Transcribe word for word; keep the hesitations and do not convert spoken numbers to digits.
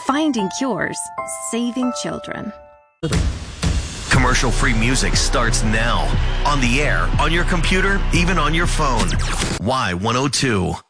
Finding cures, saving children. Commercial-free music starts now. On the air, on your computer, even on your phone. Y one oh two.